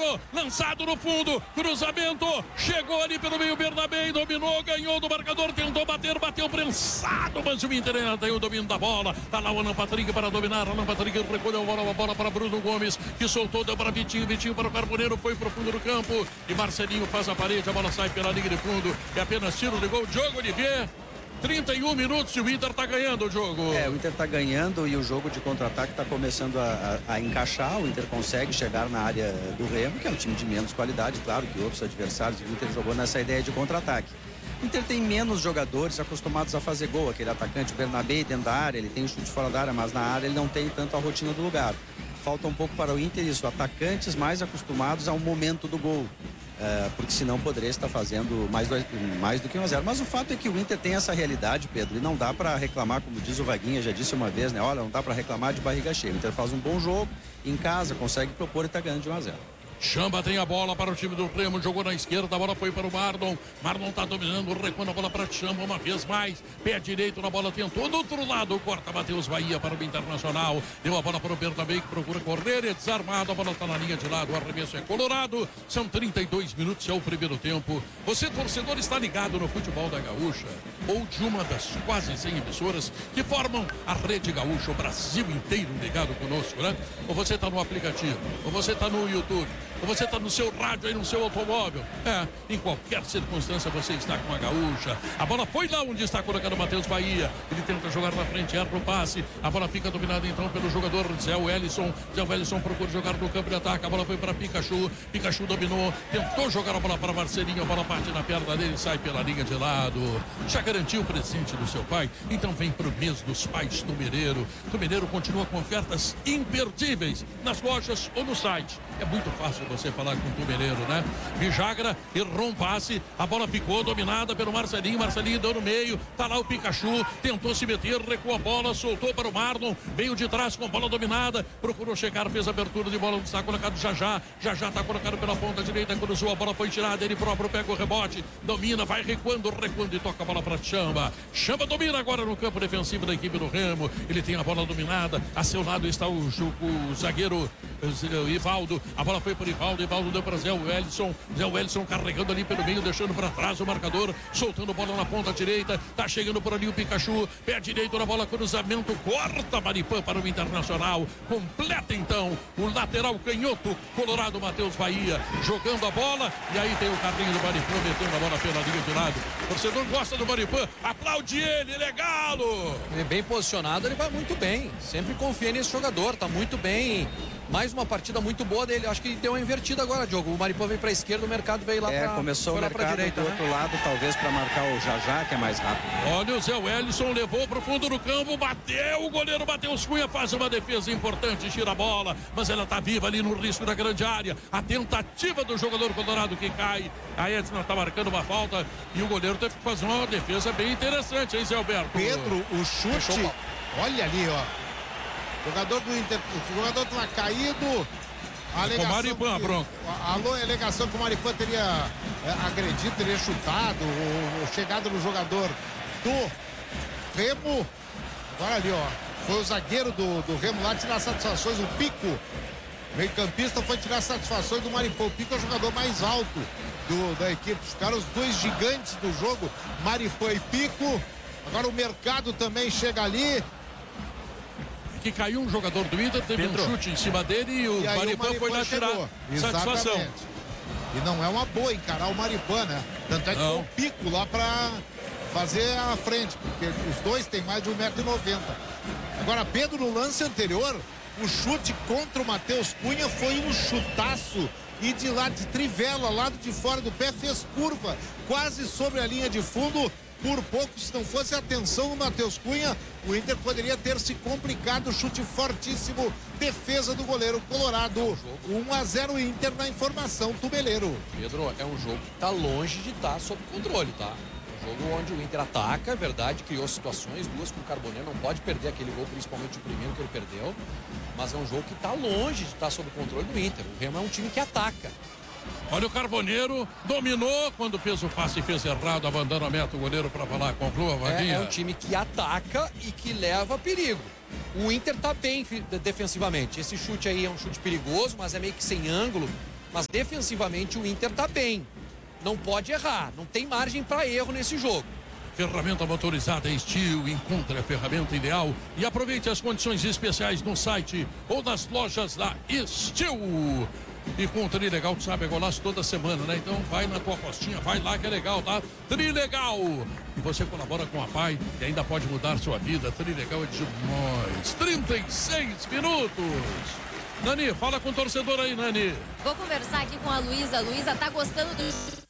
dominou, lançado no fundo, cruzamento, chegou ali pelo meio, Bernabé, dominou, ganhou do marcador, tentou bater, bateu prensado, mas o Inter ainda tem o domínio da bola, tá lá o Alan Patrick para dominar, Alan Patrick recolheu a bola para Bruno Gomes, que soltou, deu para Vitinho, Vitinho para o Carboneiro, foi pro fundo do campo, e Marcelinho faz a parede, a bola sai pela linha de fundo, é apenas tiro de gol, Diogo Olivier. 31 minutos e o Inter tá ganhando o jogo. O Inter tá ganhando e o jogo de contra-ataque tá começando a encaixar. O Inter consegue chegar na área do Remo, que é um time de menos qualidade, claro que outros adversários. O Inter jogou nessa ideia de contra-ataque. O Inter tem menos jogadores acostumados a fazer gol. Aquele atacante, o Bernabé, dentro da área, ele tem o chute fora da área, mas na área ele não tem tanto a rotina do lugar. Falta um pouco para o Inter isso, atacantes mais acostumados ao momento do gol. Porque senão poderia estar fazendo mais do que 1-0. Mas o fato é que o Inter tem essa realidade, Pedro, e não dá para reclamar, como diz o Vaguinha, já disse uma vez, né? Olha, não dá para reclamar de barriga cheia. O Inter faz um bom jogo, em casa, consegue propor e está ganhando de 1-0. Chamba tem a bola para o time do Remo, jogou na esquerda, a bola foi para o Marlon. Marlon tá dominando, recuando a bola para Chamba uma vez mais. Pé direito na bola, tentou do outro lado, corta Matheus Bahia para o Internacional. Deu a bola para o Bernabé que procura correr, é desarmado, a bola está na linha de lado, o arremesso é colorado. São 32 minutos, é o primeiro tempo. Você, torcedor, está ligado no futebol da Gaúcha ou de uma das quase 100 emissoras que formam a Rede Gaúcha, o Brasil inteiro ligado conosco, né? Ou você está no aplicativo, ou você está no YouTube, ou você está no seu rádio aí, no seu automóvel. Em qualquer circunstância você está com a Gaúcha. A bola foi lá onde está colocando o Matheus Bahia. Ele tenta jogar na frente, erra o passe. A bola fica dominada então pelo jogador Zé Wellison. Zé Wellison procura jogar no campo de ataque. A bola foi para Pikachu. Pikachu dominou, tentou jogar a bola para Marcelinho. A bola bate na perna dele e sai pela linha de lado. Já garantiu o presente do seu pai? Então vem pro mês dos pais Tumereiro. Tumereiro continua com ofertas imperdíveis nas lojas ou no site. É muito fácil você falar com o Tumereiro, né? Vijagra errou um passe, a bola ficou dominada pelo Marcelinho, Marcelinho deu no meio, tá lá o Pikachu, tentou se meter, recuou a bola, soltou para o Marlon, veio de trás com a bola dominada, procurou chegar, fez a abertura de bola, está colocado já tá colocado pela ponta direita, cruzou, a bola foi tirada, ele próprio pega o rebote, domina, vai recuando e toca a bola para Chamba. Chamba domina agora no campo defensivo da equipe do Remo, ele tem a bola dominada, a seu lado está o zagueiro Ivaldo, a bola foi para o Ivaldo deu para Zé Wellison carregando ali pelo meio, deixando para trás o marcador, soltando a bola na ponta direita, tá chegando por ali o Pikachu, pé direito na bola, cruzamento, corta Maripã para o Internacional, completa então o lateral canhoto colorado Matheus Bahia, jogando a bola, e aí tem o carrinho do Maripã, metendo a bola pela linha de lado. O torcedor gosta do Maripã, aplaude ele é galo! Ele é bem posicionado, ele vai muito bem, sempre confia nesse jogador, tá muito bem. Mais uma partida muito boa dele. Acho que deu uma invertida agora, Diogo. O Maripã veio para a esquerda, o mercado veio lá para começou o mercado direita, do outro lado, talvez para marcar o Jajá, que é mais rápido. Olha, o Zé Wellison levou para o fundo do campo, bateu, o goleiro Matheus Cunha faz uma defesa importante, tira a bola, mas ela está viva ali no risco da grande área. A tentativa do jogador colorado que cai. A Edna está marcando uma falta e o goleiro teve que fazer uma defesa bem interessante, hein, Zé Alberto? Pedro, o chute, olha ali, ó. O jogador do Inter, o jogador estava caído. A alegação que o Maripã teria agredido, teria chutado, ou chegado no jogador do Remo. Agora ali, ó. Foi o zagueiro do Remo lá tirar satisfações. O Pico, meio campista, foi tirar satisfações do Maripã. O Pico é o jogador mais alto da equipe. Os caras, os dois gigantes do jogo, Maripã e Pico. Agora o Mercado também chega ali. Que caiu um jogador do Inter, teve um chute em cima dele e o Maripã foi lá tirar satisfação. E não é uma boa encarar o Maripã, né? Tanto é que foi o Pico lá pra fazer a frente, porque os dois têm mais de 1,90 m. Agora, Pedro, no lance anterior, o chute contra o Matheus Cunha foi um chutaço e de lá de trivela, lado de fora do pé, fez curva, quase sobre a linha de fundo. Por pouco, se não fosse a atenção do Matheus Cunha, o Inter poderia ter se complicado. Chute fortíssimo, defesa do goleiro colorado. 1-0 Inter na informação, Tubeleiro. Pedro, é um jogo que está longe de estar sob controle, tá? Um jogo onde o Inter ataca, é verdade, criou situações, duas com o Carboneiro, não pode perder aquele gol, principalmente o primeiro que ele perdeu. Mas é um jogo que está longe de estar sob controle do Inter. O Remo é um time que ataca. Olha o Carboneiro, dominou quando fez o passe e fez errado, abandona a meta o goleiro para falar, conclua, Vaguinha. É um time que ataca e que leva perigo. O Inter tá bem defensivamente. Esse chute aí é um chute perigoso, mas é meio que sem ângulo. Mas defensivamente o Inter tá bem. Não pode errar, não tem margem para erro nesse jogo. Ferramenta motorizada Steel, encontre a ferramenta ideal e aproveite as condições especiais no site ou nas lojas da Steel. E com o Trilegal, tu sabe, é golaço toda semana, né? Então vai na tua apostinha, vai lá que é legal, tá? Trilegal! E você colabora com a PAI e ainda pode mudar sua vida. Trilegal é demais. 36 minutos. Nani, fala com o torcedor aí, Nani. Vou conversar aqui com a Luísa. Luísa, tá gostando do